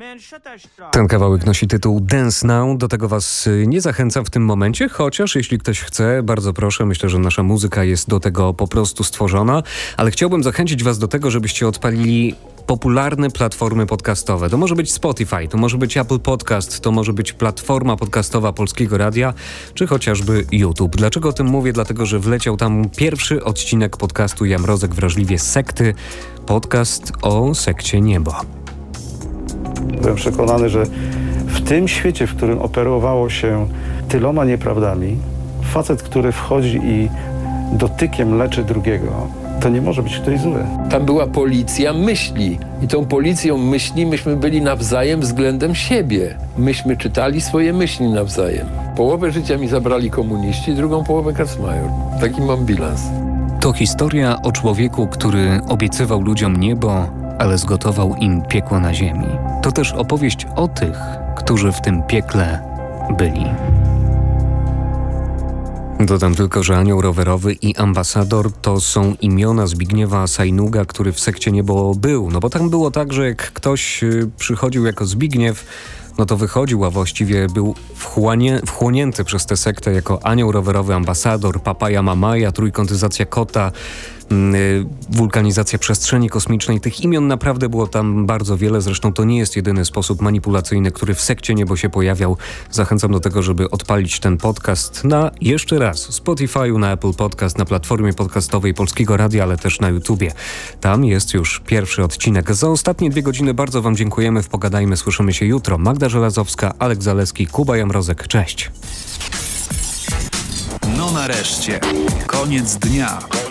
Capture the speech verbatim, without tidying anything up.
Ten kawałek nosi tytuł Dance Now. Do tego was nie zachęcam w tym momencie, chociaż jeśli ktoś chce, bardzo proszę, myślę, że nasza muzyka jest do tego po prostu stworzona, ale chciałbym zachęcić was do tego, żebyście odpalili popularne platformy podcastowe. To może być Spotify, to może być Apple Podcast, to może być platforma podcastowa Polskiego Radia, czy chociażby YouTube. Dlaczego o tym mówię? Dlatego, że wleciał tam pierwszy odcinek podcastu Jan Mrozek Wrażliwie Sekty, podcast o sekcie Niebo. Byłem przekonany, że w tym świecie, w którym operowało się tyloma nieprawdami, facet, który wchodzi i dotykiem leczy drugiego, to nie może być ktoś zły. Tam była policja myśli i tą policją myśli myśmy byli nawzajem względem siebie. Myśmy czytali swoje myśli nawzajem. Połowę życia mi zabrali komuniści, drugą połowę Kacmajor. Taki mam bilans. To historia o człowieku, który obiecywał ludziom niebo, ale zgotował im piekło na ziemi. To też opowieść o tych, którzy w tym piekle byli. Dodam tylko, że Anioł Rowerowy i Ambasador to są imiona Zbigniewa Sajnuga, który w sekcie Niebo był. No bo tam było tak, że jak ktoś przychodził jako Zbigniew, no to wychodził, a właściwie był wchłanie, wchłonięty przez tę sektę jako Anioł Rowerowy, Ambasador, Papaja Mamaja, trójkątyzacja kota, yy, wulkanizacja przestrzeni kosmicznej. Tych imion naprawdę było tam bardzo wiele. Zresztą to nie jest jedyny sposób manipulacyjny, który w sekcie Niebo się pojawiał. Zachęcam do tego, żeby odpalić ten podcast na, jeszcze raz, Spotify'u, na Apple Podcast, na platformie podcastowej Polskiego Radia, ale też na YouTubie. Tam jest już pierwszy odcinek. Za ostatnie dwie godziny bardzo wam dziękujemy. W Pogadajmy słyszymy się jutro. Magda Żelazowska, Alek Zaleski, Kuba Jamrozek. Cześć. No nareszcie, koniec dnia.